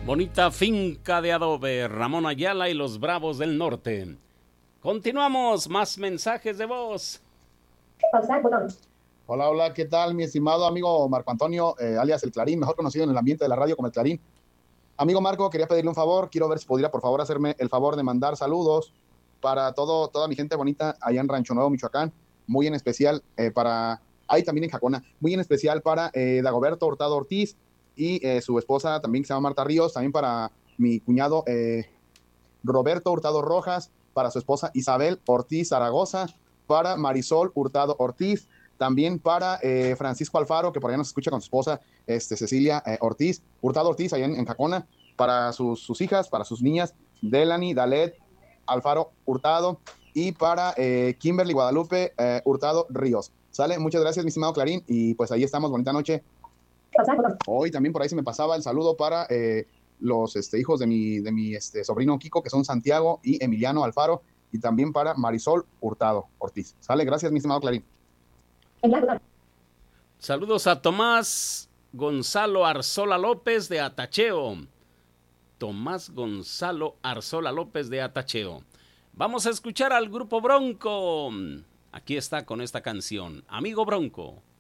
Bonita finca de adobe, Ramón Ayala y los Bravos del Norte. Continuamos, más mensajes de voz. Pausar botón. Hola, hola, ¿qué tal, mi estimado amigo Marco Antonio, alias El Clarín, mejor conocido en el ambiente de la radio como El Clarín? Amigo Marco, quería pedirle un favor, quiero ver si pudiera, por favor, hacerme el favor de mandar saludos para toda mi gente bonita allá en Rancho Nuevo, Michoacán, muy en especial ahí también en Jacona, muy en especial para Dagoberto Hurtado Ortiz y su esposa también, que se llama Marta Ríos, también para mi cuñado Roberto Hurtado Rojas, para su esposa Isabel Ortiz Zaragoza, para Marisol Hurtado Ortiz, también para Francisco Alfaro, que por allá nos escucha con su esposa Cecilia Hurtado Ortiz, allá en Jacona, para sus hijas, para sus niñas, Delany, Dalet, Alfaro Hurtado, y para Kimberly Guadalupe Hurtado Ríos. ¿Sale? Muchas gracias, mi estimado Clarín, y pues ahí estamos, bonita noche. Hoy también por ahí se me pasaba el saludo para los hijos de mi sobrino Kiko, que son Santiago y Emiliano Alfaro, y también para Marisol Hurtado Ortiz. ¿Sale? Gracias, mi estimado Clarín. Saludos a Tomás Gonzalo Arzola López de Atacheo. Tomás Gonzalo Arzola López de Atacheo. Vamos a escuchar al grupo Bronco. Aquí está con esta canción, Amigo Bronco.